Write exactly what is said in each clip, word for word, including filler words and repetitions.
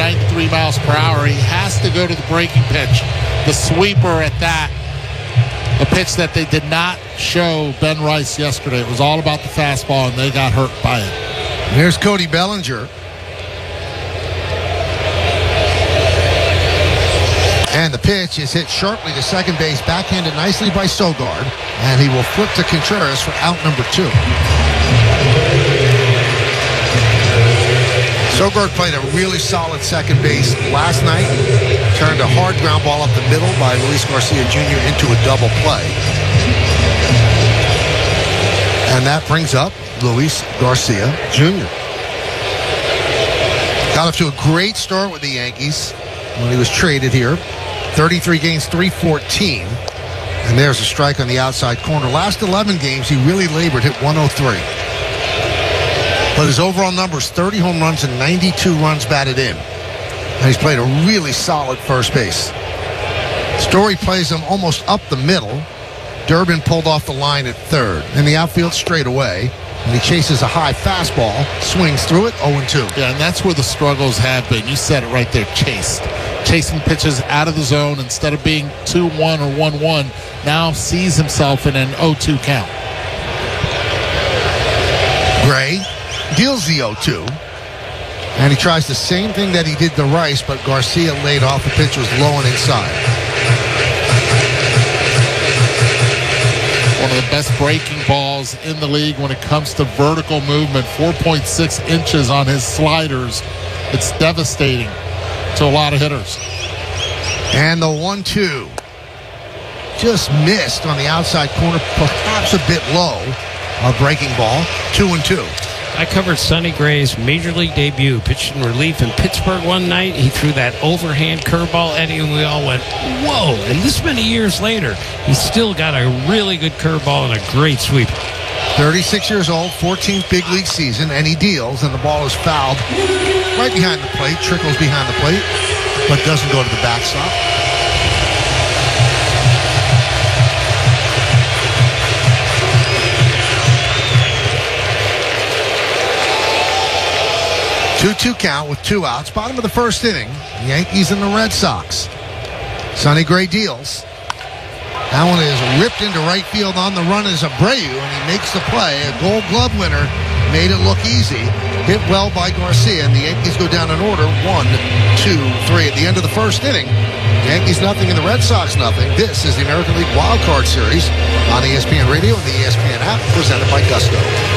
ninety-three miles per hour. He has to go to the breaking pitch, the sweeper at that. A pitch that they did not show Ben Rice yesterday. It was all about the fastball, and they got hurt by it. There's Cody Bellinger. And the pitch is hit sharply to second base, backhanded nicely by Sogard, and he will flip to Contreras for out number two. Sogard played a really solid second base last night. Turned a hard ground ball up the middle by Luis Garcia Junior into a double play. And that brings up Luis Garcia Junior Got off to a great start with the Yankees when he was traded here. thirty-three games, three fourteen. And there's a strike on the outside corner. Last eleven games, he really labored, hit one oh three. But his overall number is thirty home runs and ninety-two runs batted in. And he's played a really solid first base. Story plays him almost up the middle. Durbin pulled off the line at third. In the outfield straight away. And he chases a high fastball, swings through it, oh and two. Yeah, and that's where the struggles have been. You said it right there, chased. Chasing pitches out of the zone instead of being two one or one one. Now sees himself in an oh two count. Gray deals the oh two. And he tries the same thing that he did to Rice, but Garcia laid off. The pitch was low and inside. One of the best breaking balls in the league when it comes to vertical movement. four point six inches on his sliders. It's devastating to a lot of hitters. And the one two. Just missed on the outside corner, perhaps a bit low. A breaking ball, two and two. I covered Sonny Gray's major league debut, pitched in relief in Pittsburgh one night. He threw that overhand curveball, Eddie, and we all went, whoa. And this many years later, he's still got a really good curveball and a great sweeper. thirty-six years old, fourteenth big league season, and he deals, and the ball is fouled right behind the plate, trickles behind the plate, but doesn't go to the backstop. two two count with two outs. Bottom of the first inning. Yankees and the Red Sox. Sonny Gray deals. That one is ripped into right field. On the run is Abreu, and he makes the play. A Gold Glove winner. Made it look easy. Hit well by Garcia, and the Yankees go down in order. One, two, three. At the end of the first inning, Yankees nothing and the Red Sox nothing. This is the American League Wild Card Series on E S P N Radio and the E S P N app, presented by Gusto.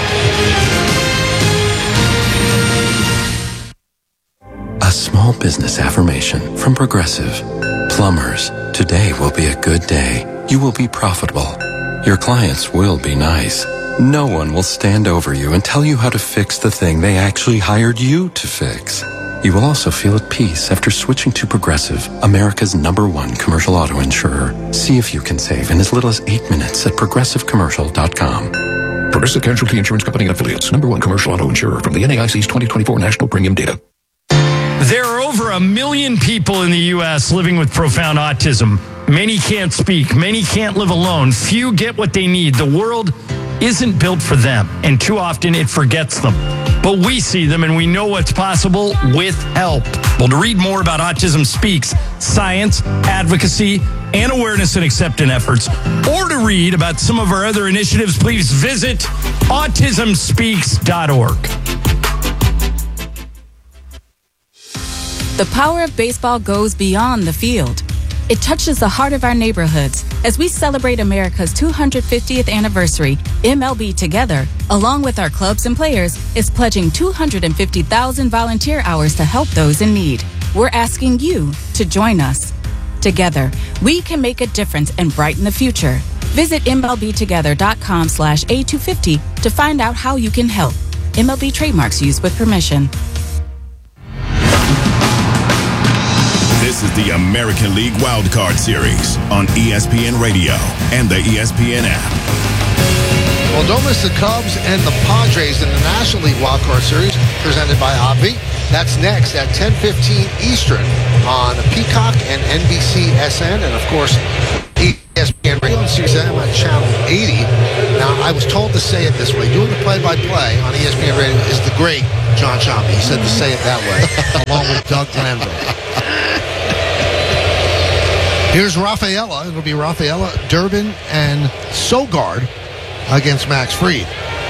A small business affirmation from Progressive. Plumbers, today will be a good day. You will be profitable. Your clients will be nice. No one will stand over you and tell you how to fix the thing they actually hired you to fix. You will also feel at peace after switching to Progressive, America's number one commercial auto insurer. See if you can save in as little as eight minutes at progressive commercial dot com. Progressive Casualty Insurance Company and Affiliates, number one commercial auto insurer from the N A I C's twenty twenty-four National Premium Data. There are over a million people in the U S living with profound autism. Many can't speak. Many can't live alone. Few get what they need. The world isn't built for them, and too often it forgets them. But we see them, and we know what's possible with help. Well, to read more about Autism Speaks, science, advocacy, and awareness and acceptance efforts, or to read about some of our other initiatives, please visit autism speaks dot org. The power of baseball goes beyond the field. It touches the heart of our neighborhoods. As we celebrate America's two hundred fiftieth anniversary, M L B Together, along with our clubs and players, is pledging two hundred fifty thousand volunteer hours to help those in need. We're asking you to join us. Together, we can make a difference and brighten the future. Visit M L B together dot com slash A two fifty to find out how you can help. M L B trademarks used with permission. This is the American League Wild Card Series on E S P N Radio and the E S P N app. Well, don't miss the Cubs and the Padres in the National League Wild Card Series, presented by Obvi. That's next at ten fifteen Eastern on Peacock and N B C S N, and of course, E S P N Radio and Series M on Channel eighty. Now, I was told to say it this way. Doing the play-by-play on E S P N Radio is the great John Shampi. He said to say it that way, along with Doug Glanville. Here's Rafaela. It'll be Rafaela, Durbin, and Sogard against Max Fried.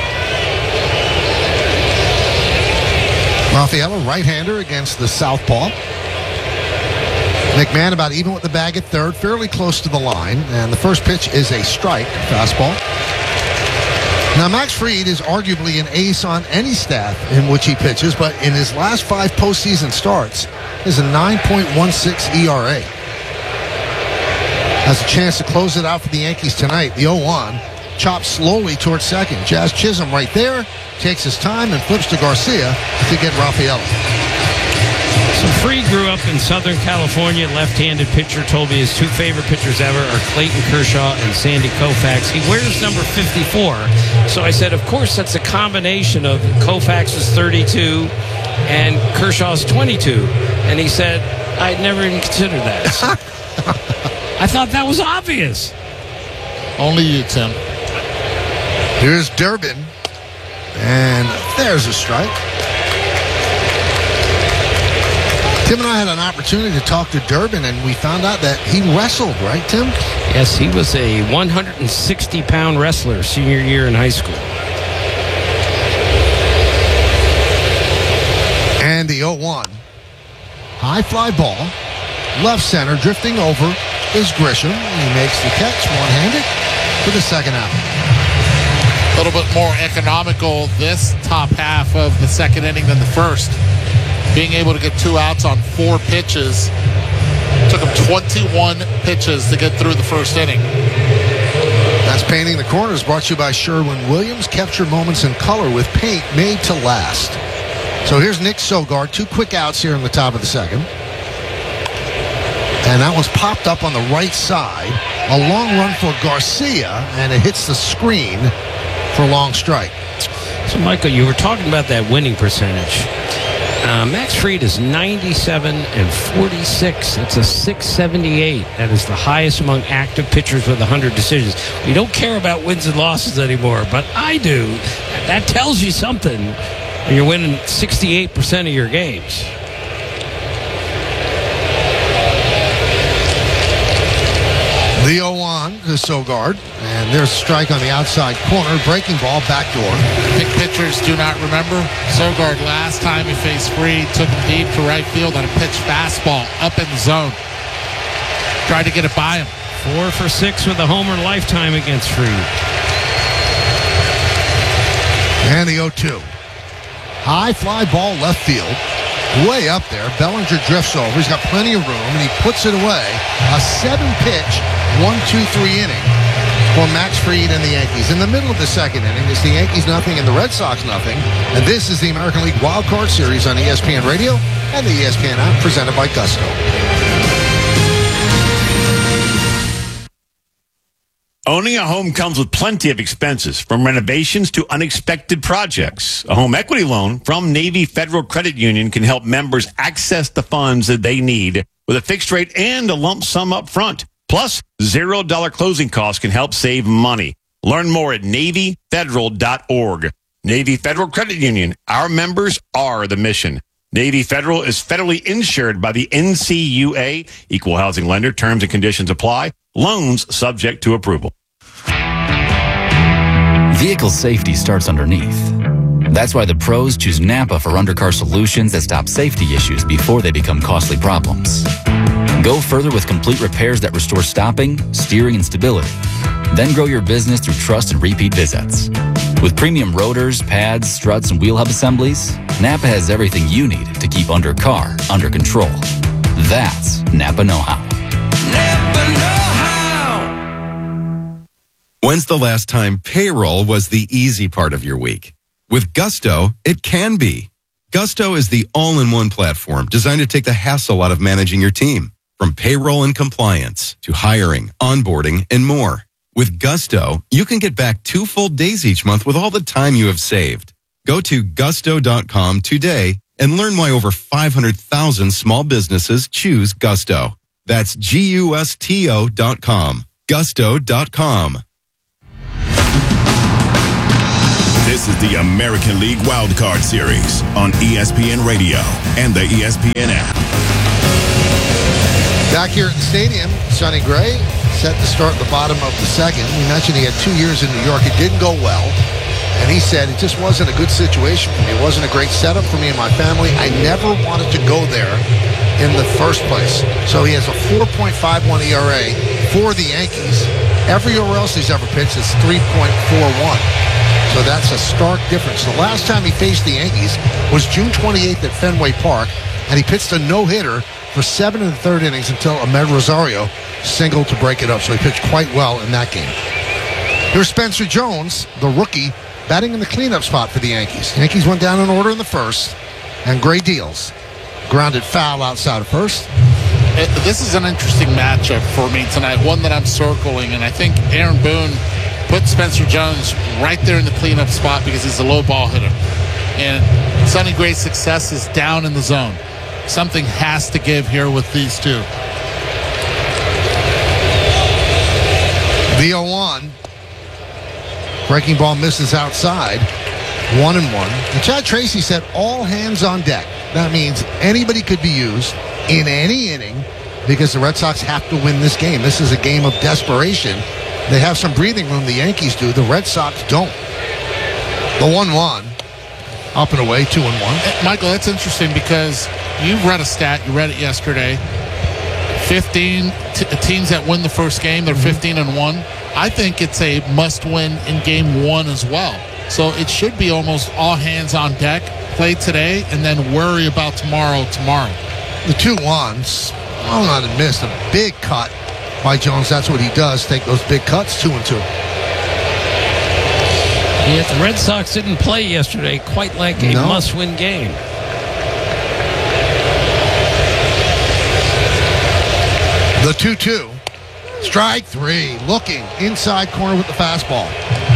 Rafaela, right-hander against the southpaw. McMahon about even with the bag at third, fairly close to the line. And the first pitch is a strike, fastball. Now, Max Fried is arguably an ace on any staff in which he pitches, but in his last five postseason starts, is a nine point one six E R A. Has a chance to close it out for the Yankees tonight. The oh one chops slowly towards second. Jazz Chisholm right there, takes his time and flips to Garcia to get Rafaela. So Fried grew up in Southern California, left-handed pitcher, told me his two favorite pitchers ever are Clayton Kershaw and Sandy Koufax. He wears number fifty-four. So I said, of course, that's a combination of Koufax's thirty-two and Kershaw's twenty-two. And he said, I'd never even considered that. So I thought that was obvious. Only you, Tim. Here's Durbin. And there's a strike. Tim and I had an opportunity to talk to Durbin, and we found out that he wrestled, right, Tim? Yes, he was a one hundred sixty pound wrestler senior year in high school. And the oh one. High fly ball. Left center, drifting over is Grisham. He makes the catch one-handed for the second out. A little bit more economical this top half of the second inning than the first. Being able to get two outs on four pitches. Took him twenty-one pitches to get through the first inning. That's Painting the Corners, brought to you by Sherwin-Williams. Capture moments in color with paint made to last. So here's Nick Sogard. Two quick outs here in the top of the second. And that one's popped up on the right side. A long run for Garcia, and it hits the screen for a long strike. So, Michael, you were talking about that winning percentage. Uh, Max Fried is ninety-seven and forty-six. That's a six seventy-eight. That is the highest among active pitchers with one hundred decisions. We don't care about wins and losses anymore, but I do. That tells you something when you're winning sixty-eight percent of your games. The oh one to Sogard, and there's a strike on the outside corner. Breaking ball, backdoor. Big pitchers do not remember. Sogard, last time he faced Fried, took him deep to right field on a pitch fastball up in the zone. Tried to get it by him. Four for six with a homer lifetime against Fried. And the oh two. High fly ball left field. Way up there. Bellinger drifts over. He's got plenty of room, and he puts it away. A seven-pitch, one two three inning for Max Fried and the Yankees. In the middle of the second inning, it's the Yankees nothing and the Red Sox nothing. And this is the American League Wild Card Series on E S P N Radio and the E S P N app, presented by Gusto. Owning a home comes with plenty of expenses, from renovations to unexpected projects. A home equity loan from Navy Federal Credit Union can help members access the funds that they need with a fixed rate and a lump sum up front. Plus, zero dollar closing costs can help save money. Learn more at Navy Federal dot org. Navy Federal Credit Union. Our members are the mission. Navy Federal is federally insured by the N C U A. Equal housing lender. Terms and conditions apply. Loans subject to approval. Vehicle safety starts underneath. That's why the pros choose Napa for undercar solutions that stop safety issues before they become costly problems. Go further with complete repairs that restore stopping, steering, and stability. Then grow your business through trust and repeat visits. With premium rotors, pads, struts, and wheel hub assemblies, Napa has everything you need to keep undercar under control. That's Napa know-how. Napa know-how. When's the last time payroll was the easy part of your week? With Gusto, it can be. Gusto is the all-in-one platform designed to take the hassle out of managing your team. From payroll and compliance to hiring, onboarding, and more. With Gusto, you can get back two full days each month with all the time you have saved. Go to gusto dot com today and learn why over five hundred thousand small businesses choose Gusto. That's G U S T O dot com. gusto dot com. This is the American League Wildcard Series on E S P N Radio and the E S P N app. Back here at the stadium, Sonny Gray set to start at the bottom of the second. We mentioned he had two years in New York. It didn't go well. And he said, it just wasn't a good situation for me. It wasn't a great setup for me and my family. I never wanted to go there in the first place. So he has a four point five one E R A for the Yankees. Everywhere else he's ever pitched is three point four one. So that's a stark difference. The last time he faced the Yankees was June twenty-eighth at Fenway Park, and he pitched a no-hitter for seven and a third innings until Ahmed Rosario singled to break it up. So he pitched quite well in that game. Here's Spencer Jones, the rookie, batting in the cleanup spot for the Yankees. Yankees went down in order in the first, and Gray deals. Grounded foul outside of first. It, this is an interesting matchup for me tonight, one that I'm circling, and I think Aaron Boone put Spencer Jones right there in the cleanup spot because he's a low ball hitter. And Sonny Gray's success is down in the zone. Something has to give here with these two. The oh one. Breaking ball misses outside. One and one. And Chad Tracy said all hands on deck. That means anybody could be used in any inning because the Red Sox have to win this game. This is a game of desperation. They have some breathing room, the Yankees do. The Red Sox don't. The one one. Up and away, two and one. Michael, that's interesting because you've read a stat. You read it yesterday. fifteen t- teams that win the first game, they're fifteen and one. I think it's a must-win in game one as well. So it should be almost all hands on deck. Play today and then worry about tomorrow tomorrow. The two ones. Oh, not a miss. A big cut by Jones. That's what he does. Take those big cuts, two and two. Yet the Red Sox didn't play yesterday quite like a No. must-win game. The two two. Strike three. Looking inside corner with the fastball.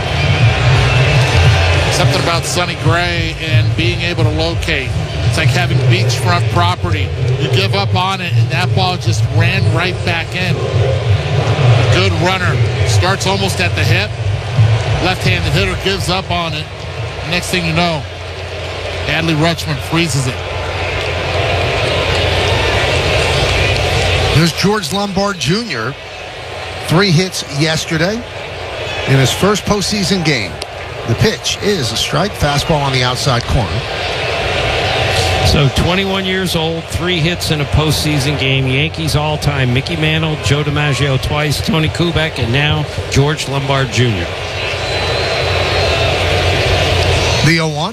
Something about Sonny Gray and being able to locate. It's like having beachfront property. You give up on it, and that ball just ran right back in. A good runner. Starts almost at the hip. Left-handed hitter gives up on it. Next thing you know, Adley Rutschman freezes it. There's George Lombard Junior Three hits yesterday in his first postseason game. The pitch is a strike, fastball on the outside corner. So twenty-one years old, three hits in a postseason game. Yankees all-time, Mickey Mantle, Joe DiMaggio twice, Tony Kubek, and now George Lombard Junior The oh one.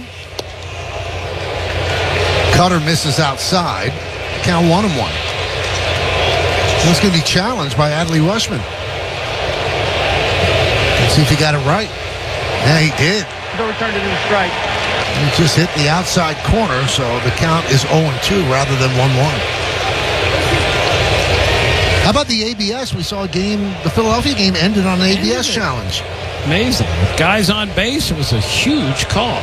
Cutter misses outside. Count one and one. That's going to be challenged by Adley Rutschman. Let's see if he got it right. Yeah, he did. No return to the strike. He just hit the outside corner, so the count is oh and two rather than one one. How about the A B S? We saw a game, the Philadelphia game ended on an A B S challenge. Amazing. With guys on base, it was a huge call.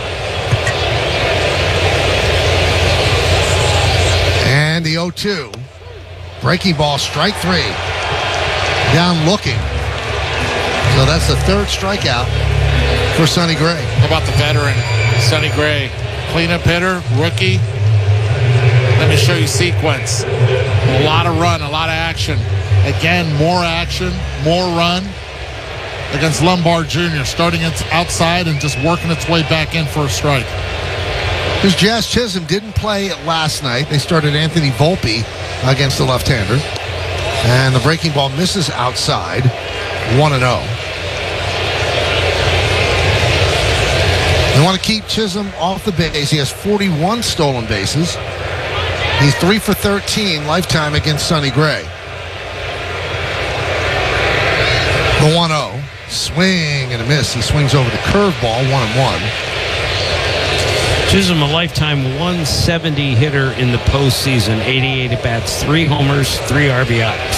And the oh two. Breaking ball, strike three. Down looking. So that's the third strikeout for Sonny Gray. How about the veteran, Sonny Gray? Cleanup hitter, rookie. Let me show you sequence. A lot of run, a lot of action. Again, more action, more run against Lombard Junior Starting it outside and just working its way back in for a strike. Because Jazz Chisholm didn't play last night. They started Anthony Volpe against the left-hander. And the breaking ball misses outside, one and oh. They want to keep Chisholm off the base. He has forty-one stolen bases. He's three for thirteen lifetime against Sonny Gray. The one oh. Swing and a miss. He swings over the curveball, one and one. Chisholm, a lifetime one seventy hitter in the postseason, eighty-eight at-bats, three homers, three R B Is.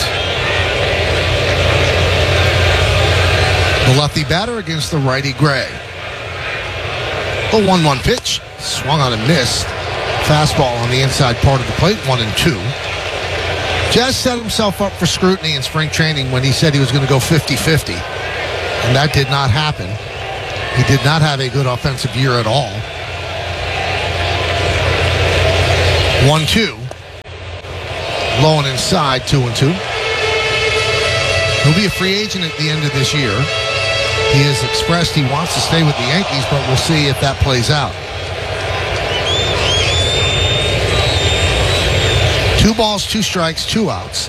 The lefty batter against the righty Gray. The one one pitch. Swung on and missed. Fastball on the inside part of the plate, one and two. Jazz set himself up for scrutiny in spring training when he said he was going to go fifty-fifty. And that did not happen. He did not have a good offensive year at all. one two. Low and inside, two and two. He'll be a free agent at the end of this year. He has expressed he wants to stay with the Yankees, but we'll see if that plays out. Two balls, two strikes, two outs.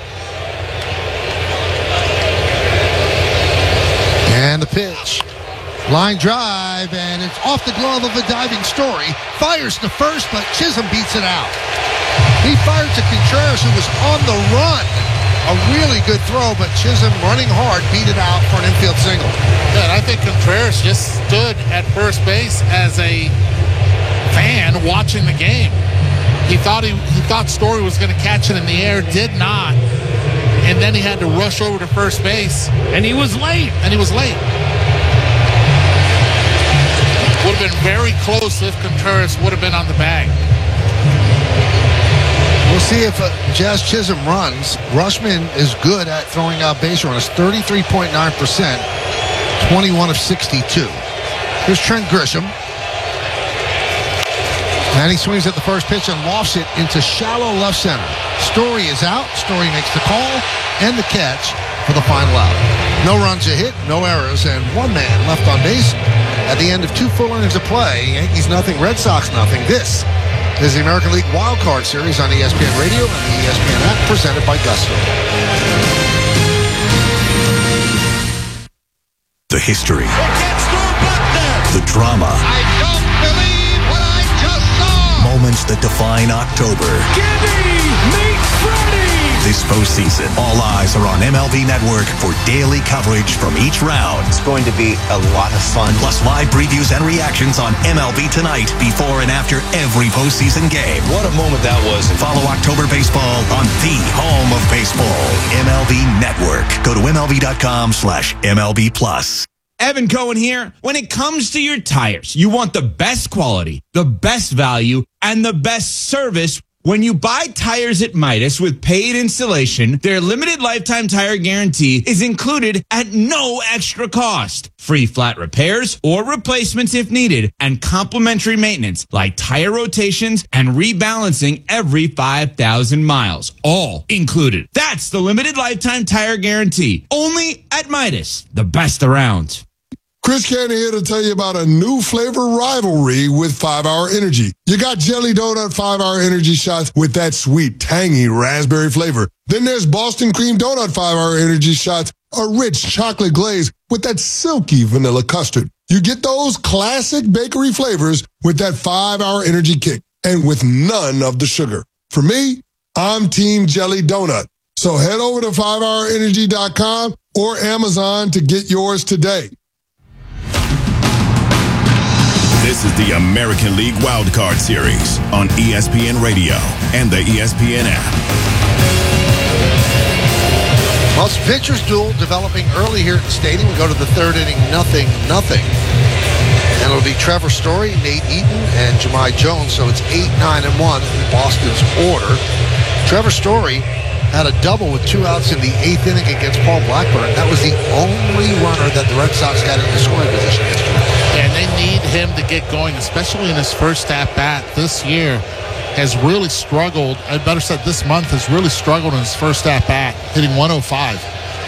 And the pitch. Line drive, and it's off the glove of a diving Story. Fires to first, but Chisholm beats it out. He fired to Contreras, who was on the run. A really good throw, but Chisholm, running hard, beat it out for an infield single. Yeah, and I think Contreras just stood at first base as a fan watching the game. He thought he, he thought Story was going to catch it in the air, did not. And then he had to rush over to first base. And he was late. And he was late. Would have been very close if Contreras would have been on the bag. We'll see if uh, Jazz Chisholm runs. Rushman is good at throwing out base runners, thirty-three point nine percent, twenty-one of sixty-two. Here's Trent Grisham. And he swings at the first pitch and lofts it into shallow left center. Story is out. Story makes the call and the catch for the final out. No runs a hit, no errors, and one man left on base at the end of two full innings of play. Yankees nothing, Red Sox nothing. This is the American League Wild Card Series on E S P N Radio and the E S P N app, presented by Gusto. The history. The drama. I don't believe what I just saw. Moments that define October. Gibby, meet Freddie. This postseason, all eyes are on M L B Network for daily coverage from each round. It's going to be a lot of fun. Plus live previews and reactions on M L B Tonight before and after every postseason game. What a moment that was. Follow October Baseball on the home of baseball, M L B Network. Go to MLB.com slash MLB Plus. Evan Cohen here. When it comes to your tires, you want the best quality, the best value, and the best service. When you buy tires at Midas with paid installation, their limited lifetime tire guarantee is included at no extra cost. Free flat repairs or replacements if needed, and complimentary maintenance like tire rotations and rebalancing every five thousand miles. All included. That's the limited lifetime tire guarantee. Only at Midas, the best around. Chris Cannon here to tell you about a new flavor rivalry with five hour Energy. You got Jelly Donut five hour Energy shots with that sweet, tangy raspberry flavor. Then there's Boston Cream Donut five hour Energy shots, a rich chocolate glaze with that silky vanilla custard. You get those classic bakery flavors with that five hour Energy kick and with none of the sugar. For me, I'm Team Jelly Donut. So head over to five hour energy dot com or Amazon to get yours today. This is the American League Wild Card Series on E S P N Radio and the E S P N app. Well, it's pitchers duel developing early here at the stadium. We go to the third inning, nothing, nothing. And it'll be Trevor Story, Nate Eaton, and Jahmai Jones. So it's eight, nine, and one in Boston's order. Trevor Story had a double with two outs in the eighth inning against Paul Blackburn. That was the only runner that the Red Sox got in the scoring position yesterday. And they need him to get going, especially in his first at-bat this year. Has really struggled, I better said this month, has really struggled in his first at-bat, hitting one oh five.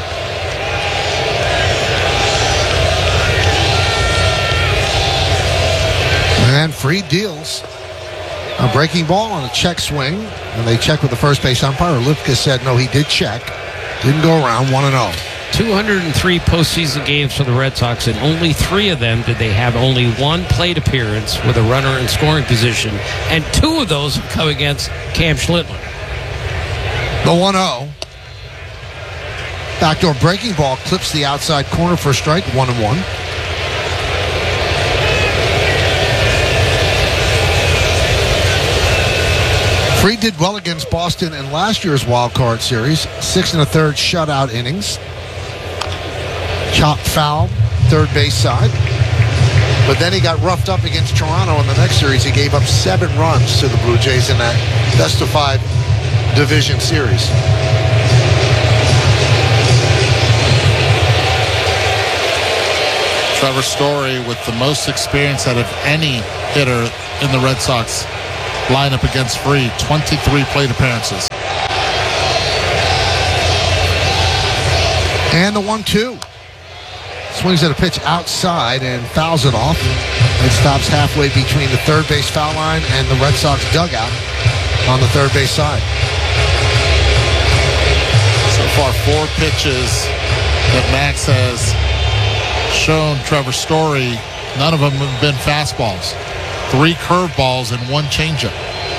And Fried deals a breaking ball on a check swing, and they check with the first base umpire. Lipka said no, he did check. Didn't go around, one and oh. two hundred three postseason games for the Red Sox, and only three of them did they have only one plate appearance with a runner in scoring position, and two of those have come against Cam Schlittler. The one oh. Backdoor breaking ball clips the outside corner for a strike, one and one. Fried did well against Boston in last year's wild card series. Six and a third shutout innings. Chopped foul, third base side. But then he got roughed up against Toronto in the next series. He gave up seven runs to the Blue Jays in that best of five division series. Trevor Story with the most experience out of any hitter in the Red Sox lineup against Fried, twenty-three plate appearances. And the one two. Swings at a pitch outside and fouls it off. It stops halfway between the third base foul line and the Red Sox dugout on the third base side. So far, four pitches that Max has shown Trevor Story. None of them have been fastballs. Three curveballs and one changeup.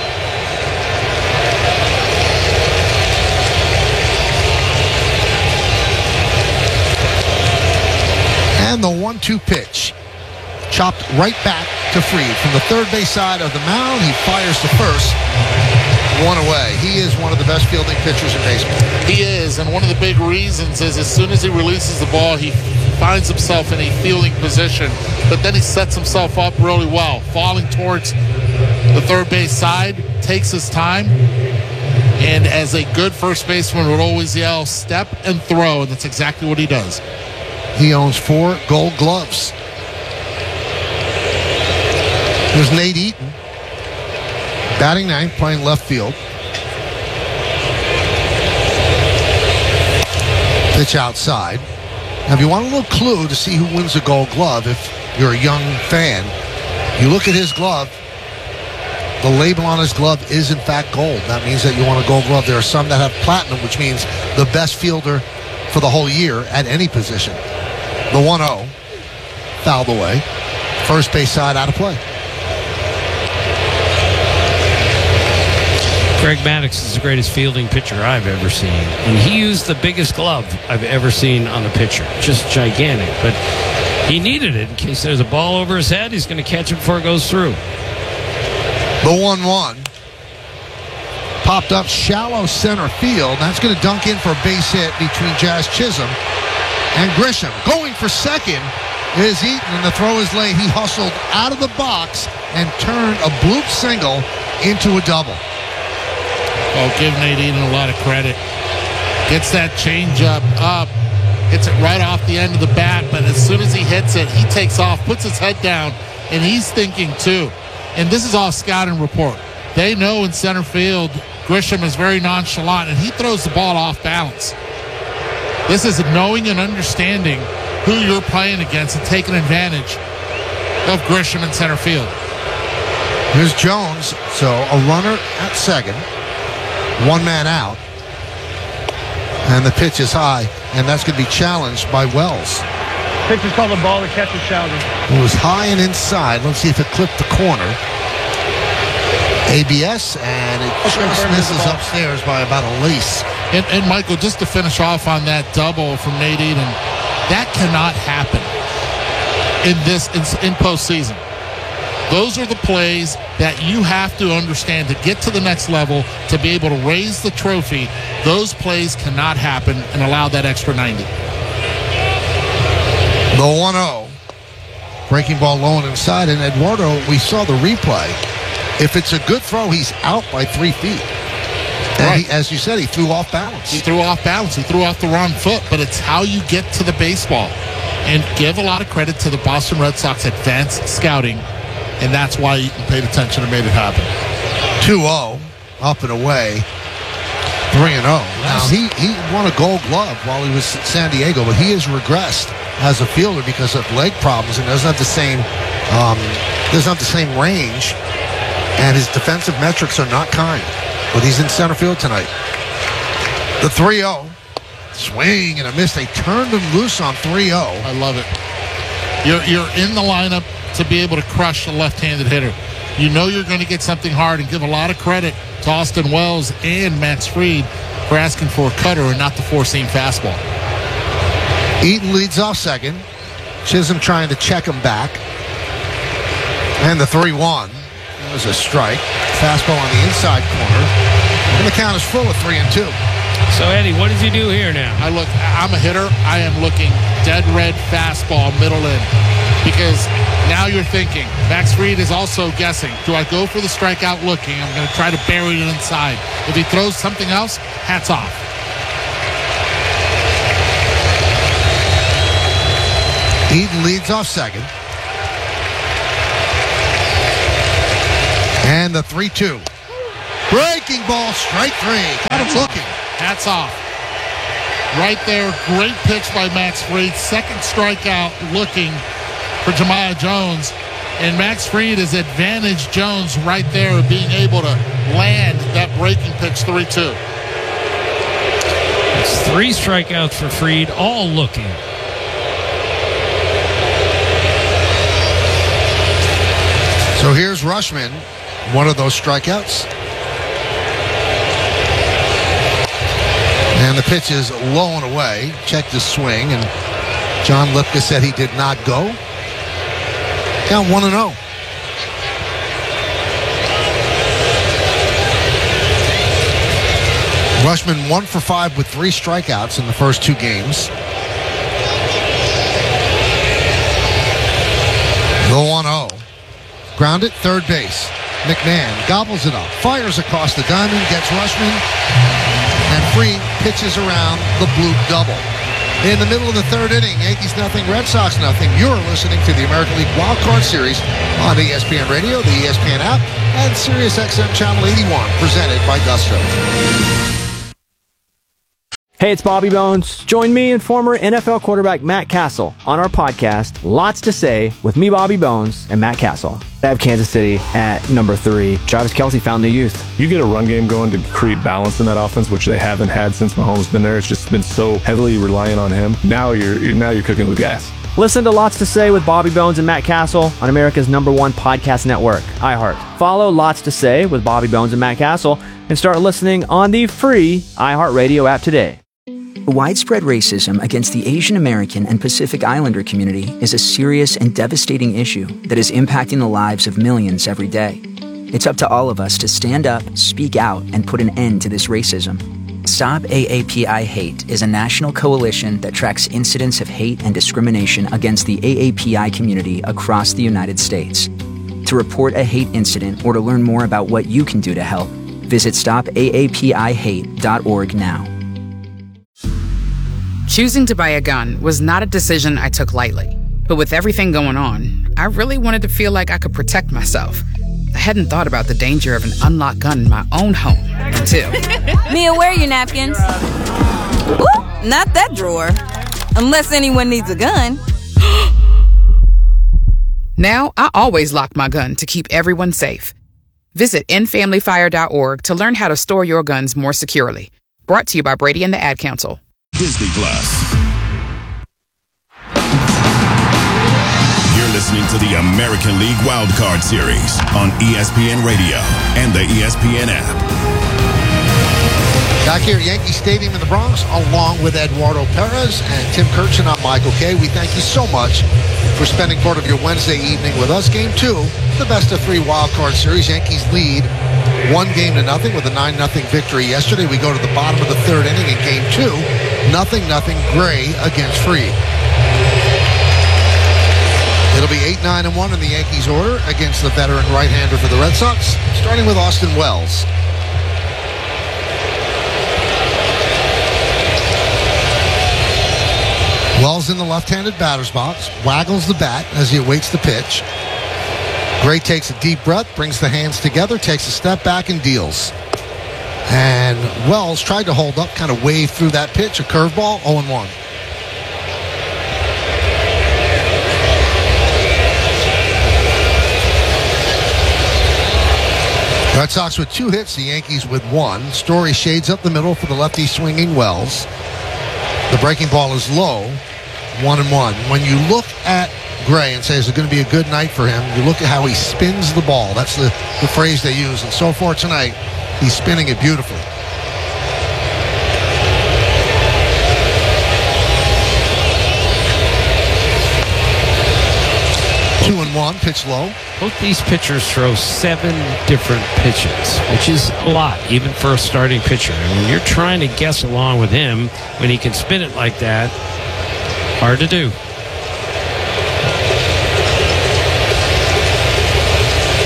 And the one two pitch. Chopped right back to Fried. From the third base side of the mound, he fires to first. One away. He is one of the best fielding pitchers in baseball. He is, and one of the big reasons is as soon as he releases the ball, he finds himself in a fielding position, but then he sets himself up really well, falling towards the third base side, takes his time, and as a good first baseman would always yell, step and throw, and that's exactly what he does. He owns four gold gloves. There's Nate Eaton, batting ninth, playing left field. Pitch outside. Now, if you want a little clue to see who wins the gold glove, if you're a young fan, you look at his glove. The label on his glove is, in fact, gold. That means that you want a gold glove. There are some that have platinum, which means the best fielder for the whole year at any position. The one oh, fouled away. First base side out of play. Greg Maddux is the greatest fielding pitcher I've ever seen. And he used the biggest glove I've ever seen on the pitcher. Just gigantic. But he needed it in case there's a ball over his head. He's going to catch it before it goes through. The one one. Popped up shallow center field. That's going to dunk in for a base hit between Jazz Chisholm and Grisham. Going for second is Eaton, and the throw is late. He hustled out of the box and turned a bloop single into a double. Oh, give Nate Eaton a lot of credit. Gets that changeup up, hits it right off the end of the bat, but as soon as he hits it, he takes off, puts his head down, and he's thinking too. And this is off scouting report. They know in center field, Grisham is very nonchalant, and he throws the ball off balance. This is knowing and understanding who you're playing against and taking advantage of Grisham in center field. Here's Jones. So a runner at second. One man out. And the pitch is high. And that's going to be challenged by Wells. Pitch is called a ball. The catch is challenged. It was high and inside. Let's see if it clipped the corner. A B S, and it just misses upstairs by about a lace. And, and Michael, just to finish off on that double from Nate Eaton, that cannot happen in this in, in postseason. Those are the plays that you have to understand to get to the next level, to be able to raise the trophy. Those plays cannot happen and allow that extra ninety. The one oh. Breaking ball low and inside, and Eduardo, we saw the replay. If it's a good throw, he's out by three feet. And Right. he, as you said, he threw off balance. He threw off balance. He threw off the wrong foot, but it's how you get to the baseball. And give a lot of credit to the Boston Red Sox advanced scouting, and that's why Eaton paid attention and made it happen. two oh, up and away. three and oh. Now, he, he won a gold glove while he was at San Diego, but he has regressed as a fielder because of leg problems and doesn't have the same um, doesn't have the same range, and his defensive metrics are not kind. But he's in center field tonight. The three oh. Swing and a miss. They turned him loose on three oh. I love it. You're, you're in the lineup to be able to crush a left-handed hitter. You know you're going to get something hard, and give a lot of credit to Austin Wells and Max Fried for asking for a cutter and not the four-seam fastball. Eaton leads off second. Chisholm trying to check him back. And the three one. That was a strike. Fastball on the inside corner. And the count is full of three and two. So, Eddie, what does he do here now? I look, I'm a hitter. I am looking dead red fastball, middle in. Because now you're thinking, Max Fried is also guessing, do I go for the strikeout looking? I'm going to try to bury it inside. If he throws something else, hats off. Eden leads off second. And the three two. Breaking ball, strike three. Got him looking. Hats off. Right there, great pitch by Max Fried. Second strikeout looking for Jemiah Jones. And Max Fried has advantaged Jones right there, being able to land that breaking pitch three two. It's three strikeouts for Fried, all looking. So here's Rushman, one of those strikeouts. And the pitch is low and away. Checked his swing, and John Lipka said he did not go. Down one and oh. Rushman one for five with three strikeouts in the first two games. The one oh. Grounded, third base. McMahon gobbles it up, fires across the diamond, gets Rushman, and Fried pitches around the bloop double. In the middle of the third inning, Yankees nothing, Red Sox nothing. You're listening to the American League Wild Card Series on E S P N Radio, the E S P N app, and Sirius X M Channel eighty-one, presented by Gusto. Hey, it's Bobby Bones. Join me and former N F L quarterback Matt Castle on our podcast, Lots to Say, with me, Bobby Bones, and Matt Castle. I have Kansas City at number three. Travis Kelce found new youth. You get a run game going to create balance in that offense, which they haven't had since Mahomes been there. It's just been so heavily reliant on him. Now you're, you're now you're cooking with gas. Listen to Lots to Say with Bobby Bones and Matt Castle on America's number one podcast network, iHeart. Follow Lots to Say with Bobby Bones and Matt Castle and start listening on the free iHeartRadio app today. Widespread racism against the Asian American and Pacific Islander community is a serious and devastating issue that is impacting the lives of millions every day. It's up to all of us to stand up, speak out, and put an end to this racism. Stop A A P I Hate is a national coalition that tracks incidents of hate and discrimination against the A A P I community across the United States. To report a hate incident or to learn more about what you can do to help, visit stop A A P I hate dot org now. Choosing to buy a gun was not a decision I took lightly. But with everything going on, I really wanted to feel like I could protect myself. I hadn't thought about the danger of an unlocked gun in my own home until... Mia, where are your napkins? Ooh, not that drawer. Unless anyone needs a gun. Now, I always lock my gun to keep everyone safe. Visit end family fire dot org to learn how to store your guns more securely. Brought to you by Brady and the Ad Council. Disney Plus. You're listening to the American League Wild Card Series on E S P N Radio and the E S P N app. Back here at Yankee Stadium in the Bronx, along with Eduardo Perez and Tim Kirchin, I'm Michael Kay. We thank you so much for spending part of your Wednesday evening with us. Game two, the best of three Wild Card Series. Yankees lead one game to nothing with a nine nothing victory yesterday. We go to the bottom of the third inning in game two. Nothing, nothing, Gray against Fried. It'll be eight nine and one in the Yankees order against the veteran right-hander for the Red Sox, starting with Austin Wells. Wells in the left-handed batter's box, waggles the bat as he awaits the pitch. Gray takes a deep breath, brings the hands together, takes a step back, and deals. And Wells tried to hold up, kind of waved through that pitch, a curveball, oh and one. Red Sox with two hits, the Yankees with one. Story shades up the middle for the lefty swinging Wells. The breaking ball is low, one and one. When you look at Gray and say, is it going to be a good night for him? You look at how he spins the ball. That's the, the phrase they use. And so far tonight, he's spinning it beautifully. Two and one, pitch low. Both these pitchers throw seven different pitches, which is a lot, even for a starting pitcher. And when you're trying to guess along with him, when he can spin it like that, hard to do.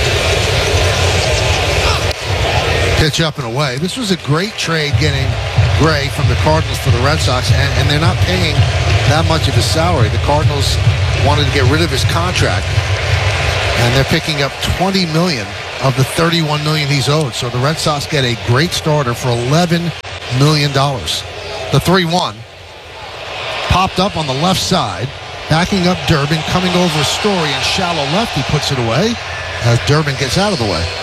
Pitch up and away. This was a great trade getting Gray from the Cardinals for the Red Sox, and, and they're not paying that much of his salary. The Cardinals wanted to get rid of his contract, and they're picking up twenty million dollars of the thirty-one million dollars he's owed. So the Red Sox get a great starter for eleven million dollars. The three one popped up on the left side, backing up Durbin, coming over Story and shallow left. He puts it away as Durbin gets out of the way.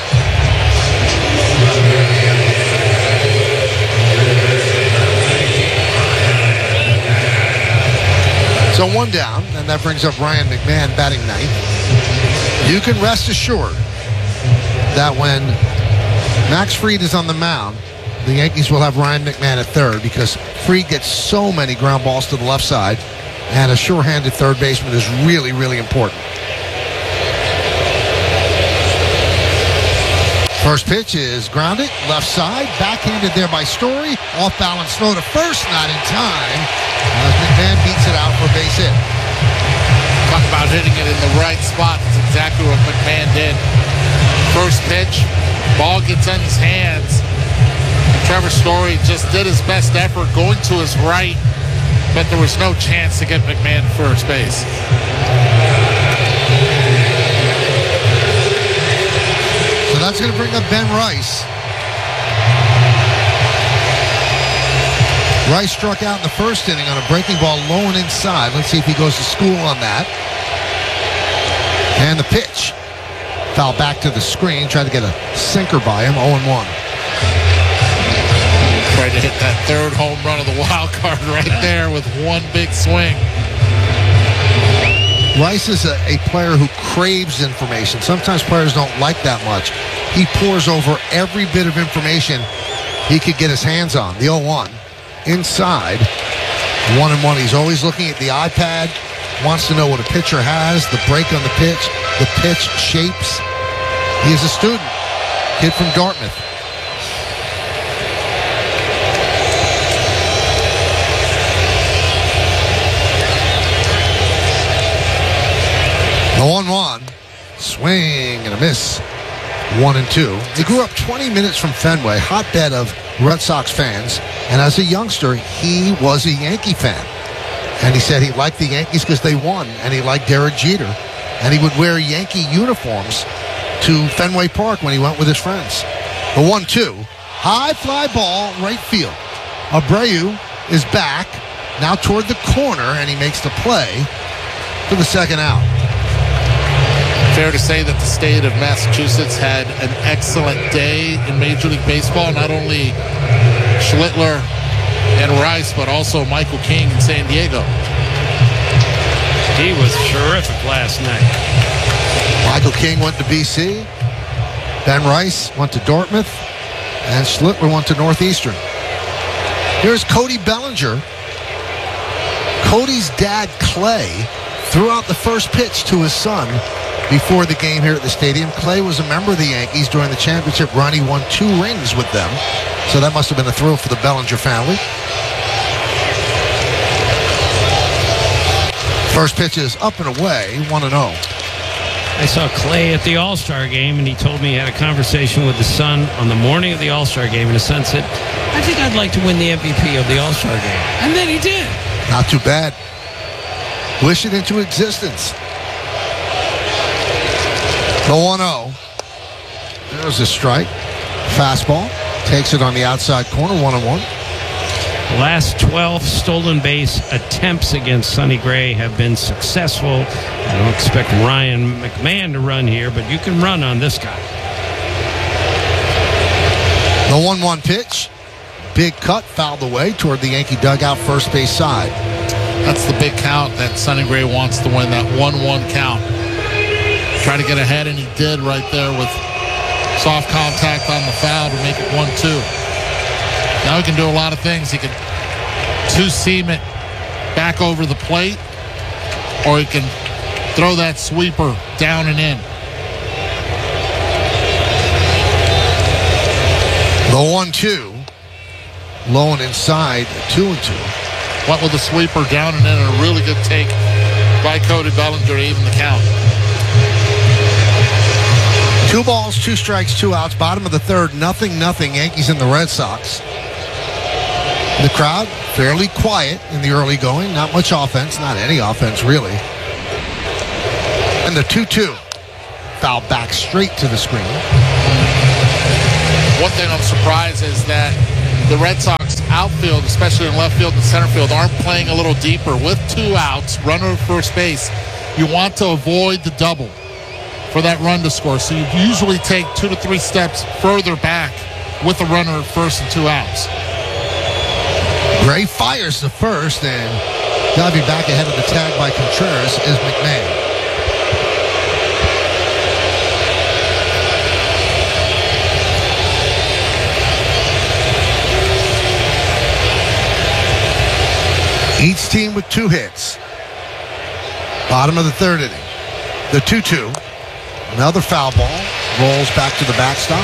So one down, and that brings up Ryan McMahon batting ninth. You can rest assured that when Max Fried is on the mound, the Yankees will have Ryan McMahon at third because Fried gets so many ground balls to the left side, and a sure-handed third baseman is really, really important. First pitch is grounded, left side, backhanded there by Story. Off balance throw to first, not in time. As McMahon beats it out for a base hit. Talk about hitting it in the right spot. That's exactly what McMahon did. First pitch, ball gets in his hands. Trevor Story just did his best effort going to his right, but there was no chance to get McMahon to first base. So that's going to bring up Ben Rice. Rice struck out in the first inning on a breaking ball low and inside. Let's see if he goes to school on that. And the pitch. Foul back to the screen. Tried to get a sinker by him. oh and one. Tried to hit that third home run of the wild card right there with one big swing. Rice is a, a player who craves information. Sometimes players don't like that much. He pours over every bit of information he could get his hands on. The oh one. Inside. One and one. He's always looking at the iPad. Wants to know what a pitcher has. The break on the pitch. The pitch shapes. He is a student. Kid from Dartmouth. The one one. Swing and a miss. One and two. He grew up twenty minutes from Fenway, hotbed of Red Sox fans. And as a youngster, he was a Yankee fan. And he said he liked the Yankees because they won. And he liked Derek Jeter. And he would wear Yankee uniforms to Fenway Park when he went with his friends. The one two. High fly ball, right field. Abreu is back, now toward the corner, and he makes the play for the second out. Fair to say that the state of Massachusetts had an excellent day in Major League Baseball. Not only Schlittler and Rice, but also Michael King in San Diego. He was terrific last night. Michael King went to B C. Ben Rice went to Dartmouth. And Schlittler went to Northeastern. Here's Cody Bellinger. Cody's dad, Clay, threw out the first pitch to his son before the game here at the stadium. Clay was a member of the Yankees during the championship run. He won two rings with them. So that must have been a thrill for the Bellinger family. First pitch is up and away, one and oh. I saw Clay at the All-Star game, and he told me he had a conversation with his son on the morning of the All-Star game, and his son said, I think I'd like to win the M V P of the All-Star game. And then he did. Not too bad. Wish it into existence. The one oh. There's a strike. Fastball. Takes it on the outside corner, one and one. Last twelve stolen base attempts against Sonny Gray have been successful. I don't expect Ryan McMahon to run here, but you can run on this guy. The one one pitch. Big cut, fouled away toward the Yankee dugout, first base side. That's the big count that Sonny Gray wants to win, that one one count. Try to get ahead, and he did right there with soft contact on the foul to make it one two. Now he can do a lot of things. He can two-seam it back over the plate, or he can throw that sweeper down and in. The one two. Low and inside, two and two. Went with the sweeper down and in, and a really good take by Cody Bellinger to even the count. Two balls, two strikes, two outs. Bottom of the third, nothing, nothing. Yankees and the Red Sox. The crowd fairly quiet in the early going. Not much offense, not any offense really. And the two two. Foul back straight to the screen. One thing I'm surprised is that the Red Sox outfield, especially in left field and center field, aren't playing a little deeper. With two outs, runner at first base, you want to avoid the double for that run to score. So you usually take two to three steps further back with a runner at first and two outs. Gray fires the first, and diving back ahead of the tag by Contreras is McMahon. Each team with two hits. Bottom of the third inning. The two two. Another foul ball. Rolls back to the backstop.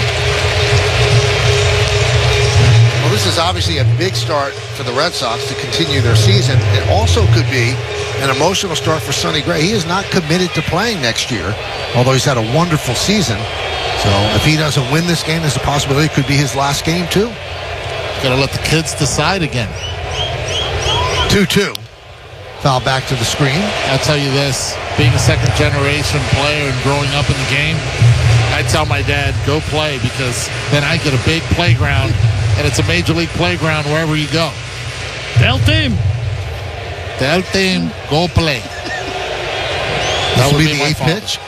Well, this is obviously a big start for the Red Sox to continue their season. It also could be an emotional start for Sonny Gray. He is not committed to playing next year, although he's had a wonderful season. So if he doesn't win this game, there's a possibility it could be his last game too. Got to let the kids decide again. two two. Foul back to the screen. I'll tell you this, being a second generation player and growing up in the game, I tell my dad, go play, because then I get a big playground, and it's a major league playground wherever you go. Tell team. Tell team, go play. That would be the eighth pitch.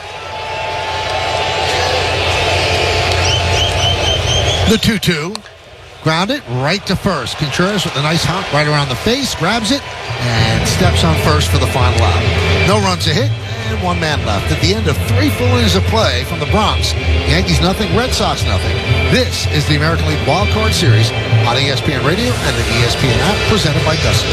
The two two. Grounded right to first. Contreras with a nice hop right around the face, grabs it, and steps on first for the final out. No runs a hit, and one man left. At the end of three full innings of play from the Bronx, Yankees nothing, Red Sox nothing. This is the American League Wild Card Series on E S P N Radio and the E S P N app, presented by Gusto.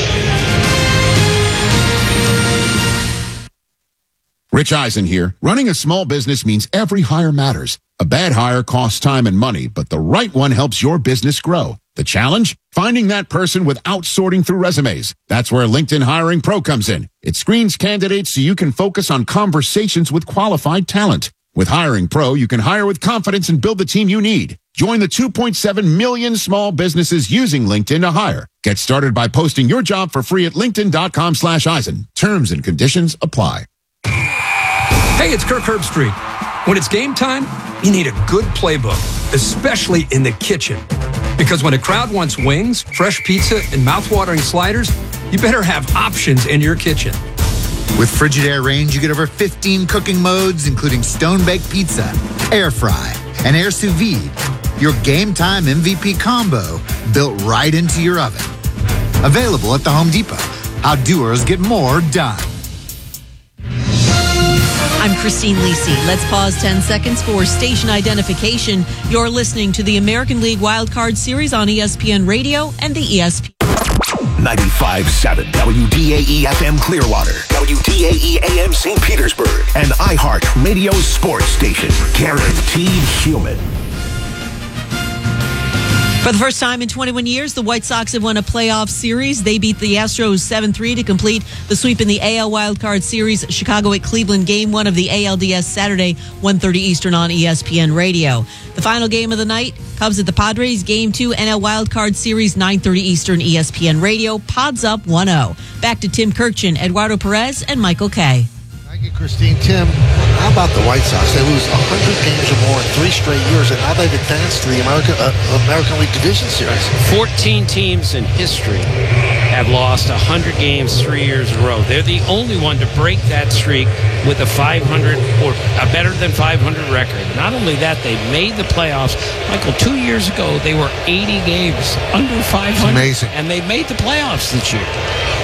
Rich Eisen here. Running a small business means every hire matters. A bad hire costs time and money, but the right one helps your business grow. The challenge? Finding that person without sorting through resumes. That's where LinkedIn Hiring Pro comes in. It screens candidates so you can focus on conversations with qualified talent. With Hiring Pro, you can hire with confidence and build the team you need. Join the two point seven million small businesses using LinkedIn to hire. Get started by posting your job for free at linkedin.com slash Eisen. Terms and conditions apply. Hey, it's Kirk Herbstreit. When it's game time, you need a good playbook, especially in the kitchen. Because when a crowd wants wings, fresh pizza, and mouthwatering sliders, you better have options in your kitchen. With Frigidaire Range, you get over fifteen cooking modes, including stone-baked pizza, air fry, and air sous vide. Your game time M V P combo built right into your oven. Available at the Home Depot. How doers get more done. I'm Christine Lisi. Let's pause ten seconds for station identification. You're listening to the American League Wild Card Series on E S P N Radio and the E S P N. ninety-five point seven W D A E F M Clearwater, W D A E A M Saint Petersburg, and iHeart Radio Sports Station. Guaranteed human. For the first time in twenty-one years, the White Sox have won a playoff series. They beat the Astros seven three to complete the sweep in the A L Wildcard Series. Chicago at Cleveland, game one of the A L D S Saturday, one thirty Eastern on E S P N Radio. The final game of the night, Cubs at the Padres, game two N L Wildcard Series, nine thirty Eastern, E S P N Radio. Pods up one oh. Back to Tim Kirchin, Eduardo Perez, and Michael Kay. Thank you, Christine. Tim, how about the White Sox? They lose one hundred games or more in three straight years, and now they've advanced to the American, uh, American League Division Series. fourteen teams in history have lost one hundred games three years in a row. They're the only one to break that streak with a five hundred or a better than five hundred record. Not only that, they made the playoffs. Michael, two years ago, they were eighty games under five hundred. It's amazing. And they made the playoffs this year.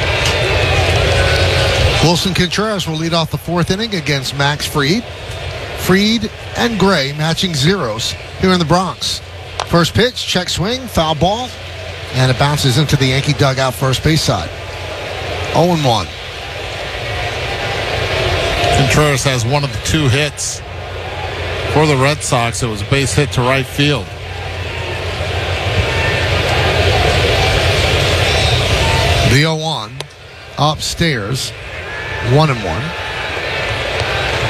Wilson Contreras will lead off the fourth inning against Max Fried. Fried and Gray matching zeros here in the Bronx. First pitch, check swing, foul ball, and it bounces into the Yankee dugout first base side. oh and one. Contreras has one of the two hits for the Red Sox. It was a base hit to right field. The oh one upstairs. One and one.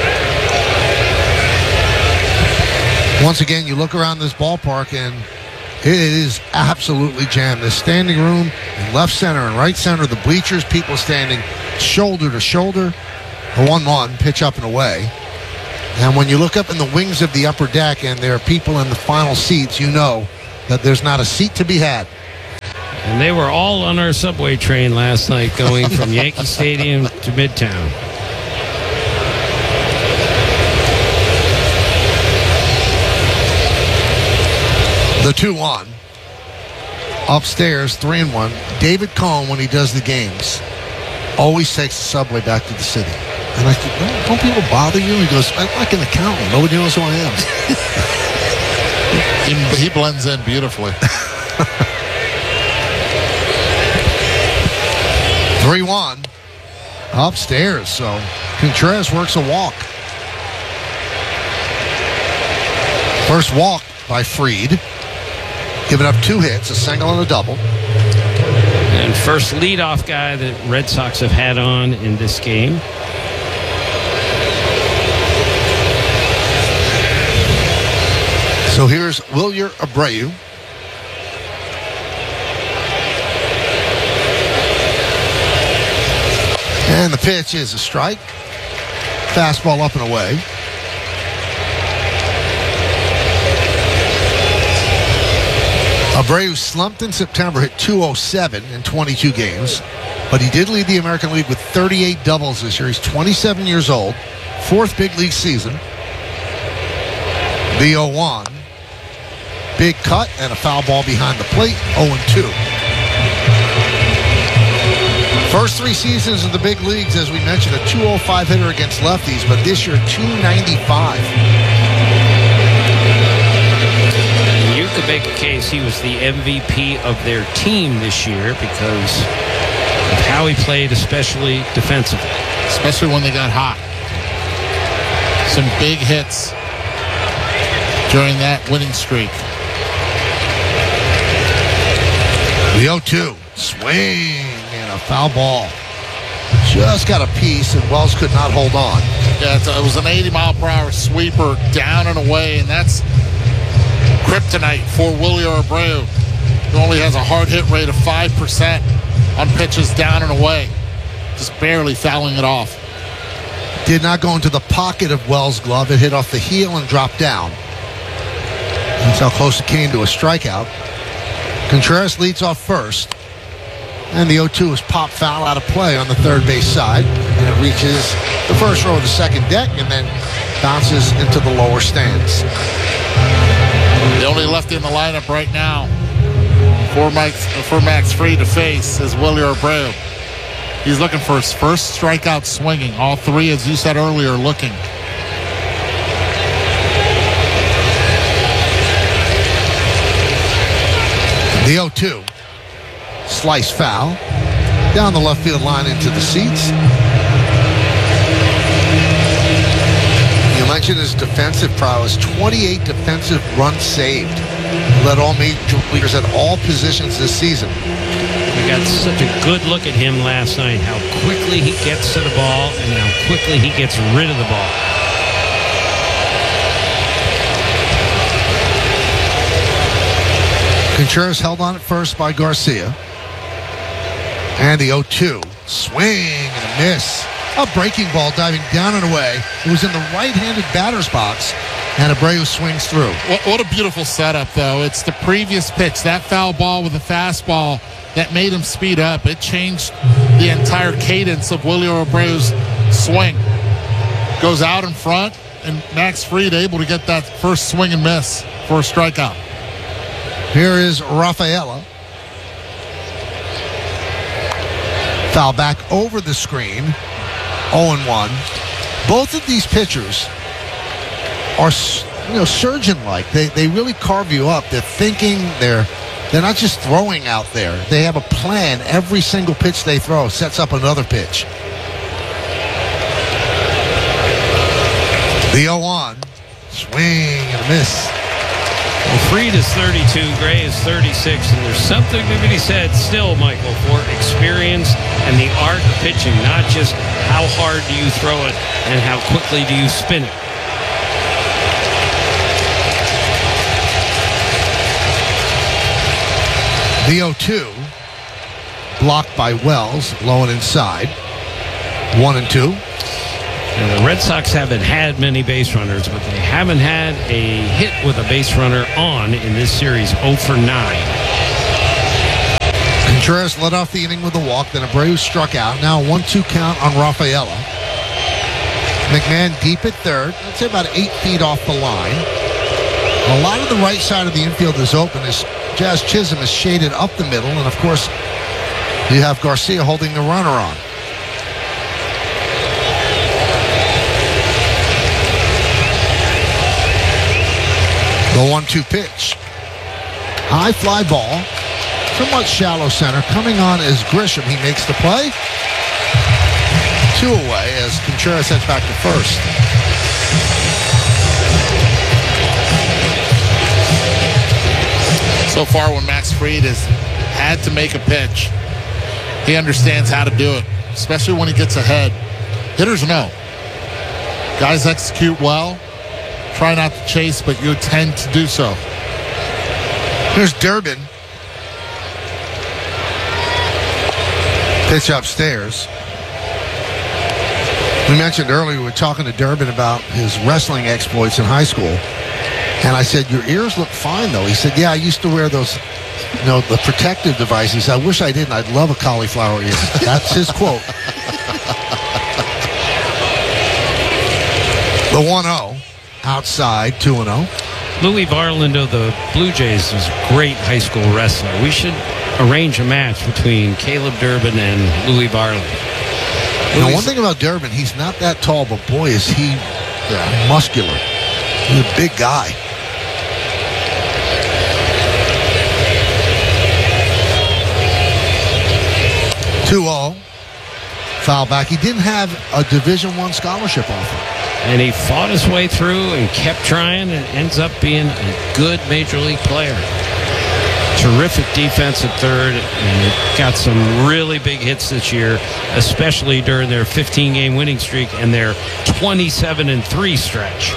Once again, you look around this ballpark and It is absolutely jammed. The standing room in left center and right center, the bleachers, people standing shoulder to shoulder. A one one, pitch up and away. And when you look up in the wings of the upper deck and there are people in the final seats, you know that there's not a seat to be had. And they were all on our subway train last night going from Yankee Stadium to Midtown. The two one. Upstairs, three and one. David Cohn, when he does the games, always takes the subway back to the city. And I said, don't, don't people bother you? He goes, I'm like an accountant. Nobody knows who I am. he, he blends in beautifully. three one. Upstairs, so Contreras works a walk. First walk by Fried. Giving up two hits, a single and a double. And first leadoff guy that Red Sox have had on in this game. So here's Wilyer Abreu. And the pitch is a strike. Fastball up and away. Abreu slumped in September, hit two oh seven in twenty-two games, but he did lead the American League with thirty-eight doubles this year. He's twenty-seven years old, fourth big league season. The oh one. Big cut and a foul ball behind the plate, oh and two. First three seasons of the big leagues, as we mentioned, a two oh five hitter against lefties, but this year two ninety-five. You could make a case he was the M V P of their team this year because of how he played, especially defensively. Especially when they got hot. Some big hits during that winning streak. The oh two. Swing and a foul ball. Just got a piece and Wells could not hold on. Yeah, it's a, it was an eighty mile per hour sweeper down and away, and that's kryptonite for Wilyer Abreu, who only has a hard hit rate of five percent on pitches down and away. Just barely fouling it off. Did not go into the pocket of Wells' glove. It hit off the heel and dropped down. That's how close it came to a strikeout. Contreras leads off first. And the oh two is popped foul out of play on the third base side. And it reaches the first row of the second deck and then bounces into the lower stands. The only lefty in the lineup right now for, Mike, for Max Fried to face is Wilyer Abreu. He's looking for his first strikeout swinging. All three, as you said earlier, looking. The oh two. Slice foul. Down the left field line into the seats. You mentioned his defensive prowess. twenty-eight defensive runs saved. Led all major leaguers at all positions this season. We got such a good look at him last night, how quickly he gets to the ball and how quickly he gets rid of the ball. Contreras held on at first by Garcia. And the oh two. Swing and a miss. A breaking ball diving down and away. It was in the right-handed batter's box. And Abreu swings through. What, what a beautiful setup, though. It's the previous pitch, that foul ball with a fastball that made him speed up. It changed the entire cadence of Wilyer Abreu's swing. Goes out in front, and Max Fried able to get that first swing and miss for a strikeout. Here is Rafaela. Foul back over the screen. oh and one. Both of these pitchers are, you know, surgeon-like. They they really carve you up. They're thinking. They're they're not just throwing out there. They have a plan. Every single pitch they throw sets up another pitch. The oh one. Swing and a miss. Well, Fried is thirty-two, Gray is thirty-six, and there's something to be said still, Michael, for experience and the art of pitching, not just how hard do you throw it and how quickly do you spin it. The oh two, blocked by Wells, low and inside. One and two. And the Red Sox haven't had many base runners, but they haven't had a hit with a base runner on in this series. oh for nine. Contreras led off the inning with a walk, then Abreu struck out. Now a one two count on Rafaela. McMahon deep at third. I'd say about eight feet off the line. A lot of the right side of the infield is open as Jazz Chisholm is shaded up the middle. And, of course, you have Garcia holding the runner on. The one two pitch. High fly ball. Somewhat shallow center. Coming on is Grisham. He makes the play. Two away as Contreras heads back to first. So far, when Max Fried has had to make a pitch, he understands how to do it, especially when he gets ahead. Hitters know. Guys execute well. Try not to chase, but you tend to do so. Here's Durbin. Pitch upstairs. We mentioned earlier, we were talking to Durbin about his wrestling exploits in high school. And I said, your ears look fine, though. He said, yeah, I used to wear those, you know, the protective devices. I wish I didn't. I'd love a cauliflower ear. That's his quote. The one oh. Outside, two and oh. Louis Varland of the Blue Jays is a great high school wrestler. We should arrange a match between Caleb Durbin and Louis Varland. You know, one thing about Durbin, he's not that tall, but boy, is he yeah, muscular. He's a big guy. two oh. Foul back. He didn't have a Division One scholarship offer. And he fought his way through and kept trying and ends up being a good major league player. Terrific defense at third and got some really big hits this year, especially during their fifteen-game winning streak and their twenty-seven and three stretch.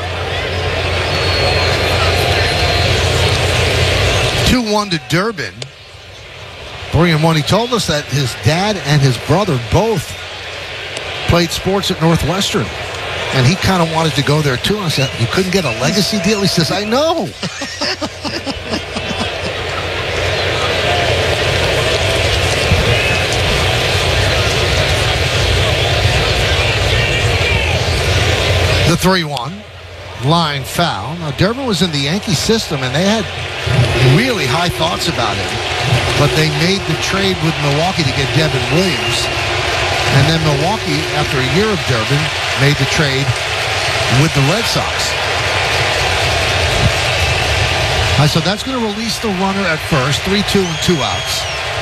two one to Durbin. three and one. He told us that his dad and his brother both played sports at Northwestern. And he kind of wanted to go there, too. And I said, you couldn't get a legacy deal? He says, I know. The three one. Line foul. Now, Durbin was in the Yankee system, and they had really high thoughts about him. But they made the trade with Milwaukee to get Devin Williams. And then Milwaukee, after a year of Durbin, made the trade with the Red Sox. Right, so that's going to release the runner at first. three two and two outs.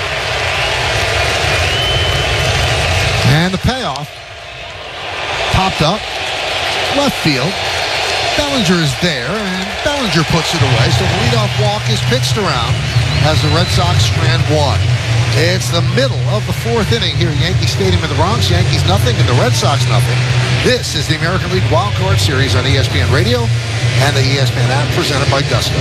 And the payoff. Popped up. Left field. Bellinger is there, and Bellinger puts it away. So the leadoff walk is pitched around as the Red Sox strand one. It's the middle of the fourth inning here at Yankee Stadium in the Bronx. Yankees nothing and the Red Sox nothing. This is the American League Wild Card Series on E S P N Radio and the E S P N app presented by Gusto.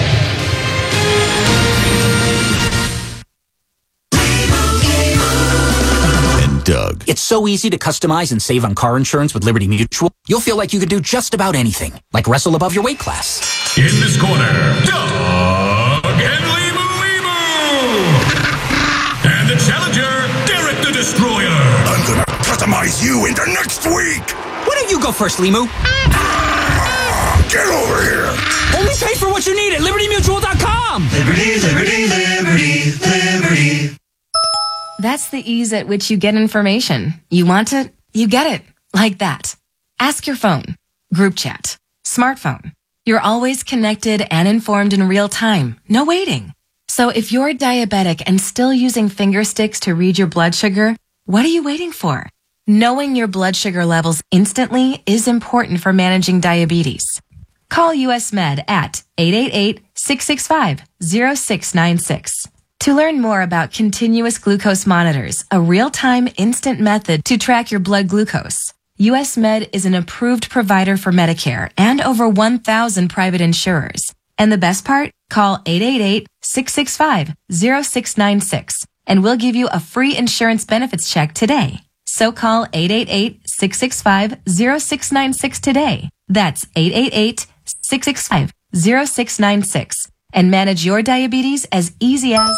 And Doug. It's so easy to customize and save on car insurance with Liberty Mutual. You'll feel like you could do just about anything, like wrestle above your weight class. In this corner, Doug and Limu Limu. And the challenger, Derek the Destroyer. I'm gonna customize you into next week. Why don't you go first, Limu? Get over here. Only pay for what you need at Liberty Mutual dot com. Liberty, Liberty, Liberty, Liberty. That's the ease at which you get information. You want it, you get it. Like that. Ask your phone. Group chat. Smartphone. You're always connected and informed in real time. No waiting. So if you're diabetic and still using finger sticks to read your blood sugar, what are you waiting for? Knowing your blood sugar levels instantly is important for managing diabetes. Call U S Med at eight eight eight, six six five, zero six nine six. To learn more about continuous glucose monitors, a real-time instant method to track your blood glucose, U S Med is an approved provider for Medicare and over one thousand private insurers. And the best part? Call eight eight eight, six six five, zero six nine six and we'll give you a free insurance benefits check today. So call eight eight eight, six six five, zero six nine six today. That's eight eight eight, six six five, zero six nine six and manage your diabetes as easy as...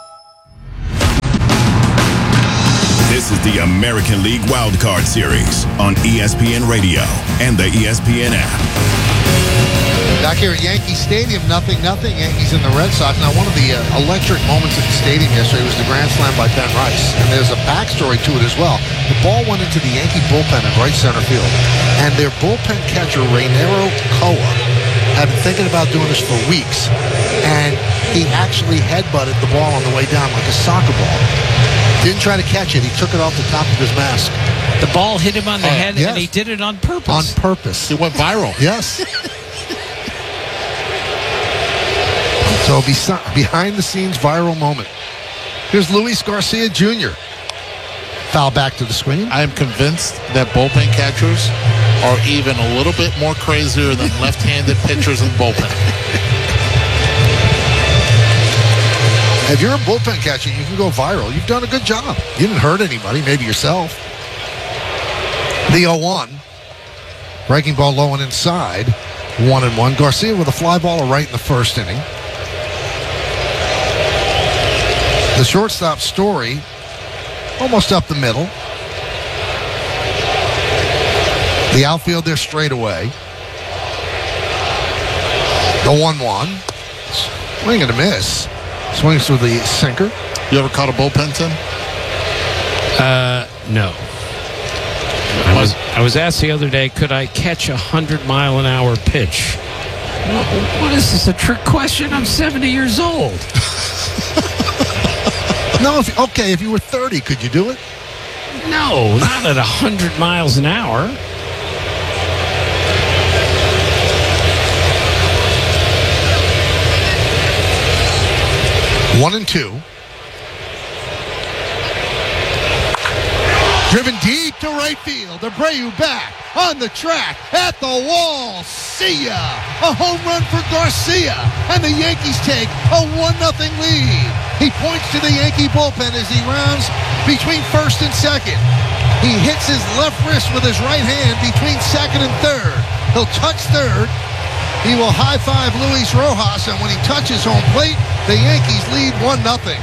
This is the American League Wildcard Series on E S P N Radio and the E S P N app. Back here at Yankee Stadium, nothing, nothing. Yankees and the Red Sox. Now, one of the uh, electric moments at the stadium yesterday was the grand slam by Ben Rice. And there's a backstory to it as well. The ball went into the Yankee bullpen in right center field. And their bullpen catcher, Reynero Koa, had been thinking about doing this for weeks. And he actually headbutted the ball on the way down like a soccer ball. Didn't try to catch it. He took it off the top of his mask. The ball hit him on the Uh, head, yes. and he did it on purpose. On purpose. It went viral. Yes. So besi- behind the scenes viral moment. Here's Luis Garcia Junior Foul back to the screen. I am convinced that bullpen catchers are even a little bit more crazier than left-handed pitchers in the bullpen. If you're a bullpen catcher, you can go viral. You've done a good job. You didn't hurt anybody, maybe yourself. The oh one. Breaking ball low and inside. One and one. Garcia with a fly ball right in the first inning. The shortstop Story almost up the middle. The outfield there straight away. The one one. Swing and a miss. Swings through the sinker. You ever caught a bullpen, Tim? Uh, no. I was I was asked the other day, could I catch a hundred mile an hour pitch? What, what is this? A trick question? I'm seventy years old. No, if, okay, if you were thirty, could you do it? No, not at a hundred miles an hour. One and two. Driven deep to right field. Abreu back on the track at the wall. See ya! A home run for Garcia. And the Yankees take a one nothing lead. He points to the Yankee bullpen as he rounds between first and second. He hits his left wrist with his right hand between second and third. He'll touch third. He will high-five Luis Rojas, and when he touches home plate, the Yankees lead one nothing.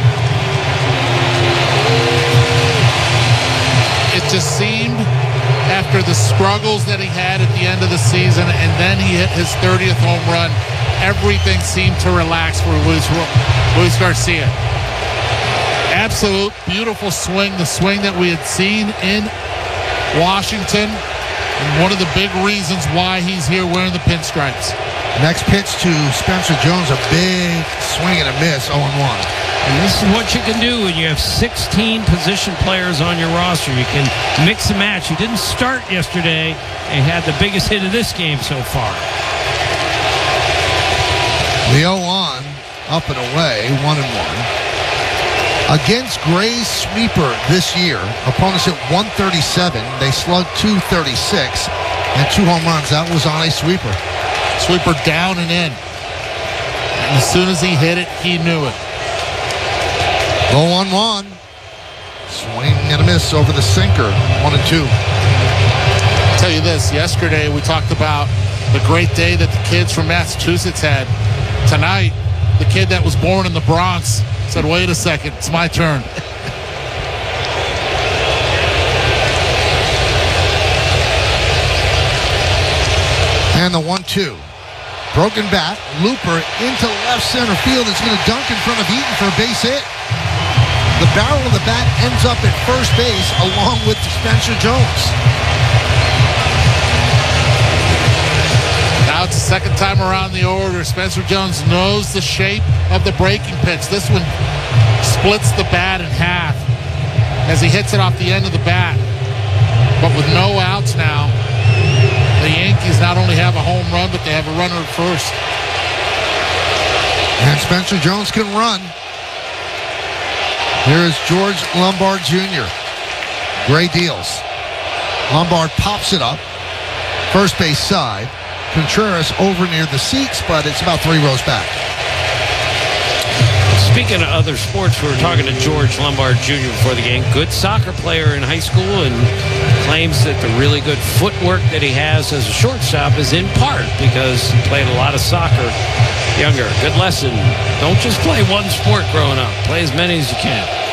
It just seemed, after the struggles that he had at the end of the season, and then he hit his thirtieth home run, everything seemed to relax for Luis, Luis Garcia. Absolute beautiful swing, the swing that we had seen in Washington. And one of the big reasons why he's here wearing the pinstripes. Next pitch to Spencer Jones, a big swing and a miss, oh and one. And this is what you can do when you have sixteen position players on your roster. You can mix and match. You didn't start yesterday and had the biggest hit of this game so far. The oh one, up and away, one and one. Against Gray's sweeper this year, opponents hit one thirty-seven. They slugged two thirty-six and two home runs. That was on a sweeper. Sweeper down and in. And as soon as he hit it, he knew it. The one one. Swing and a miss over the sinker. One and two. I'll tell you this, yesterday we talked about the great day that the kids from Massachusetts had. Tonight, the kid that was born in the Bronx said, wait a second, it's my turn. And the one two. Broken bat. Looper into left center field. It's going to dunk in front of Eaton for a base hit. The barrel of the bat ends up at first base along with Spencer Jones. Now it's the second time around the order. Spencer Jones knows the shape of the breaking pitch. This one splits the bat in half as he hits it off the end of the bat. But with no outs now, the Yankees not only have a home run, but they have a runner at first. And Spencer Jones can run. Here is George Lombard Junior Gray deals. Lombard pops it up. First base side. Contreras over near the seats, but it's about three rows back. Speaking of other sports, we were talking to George Lombard Junior before the game. Good soccer player in high school, and claims that the really good footwork that he has as a shortstop is in part because he played a lot of soccer younger. Good lesson. Don't just play one sport growing up. Play as many as you can.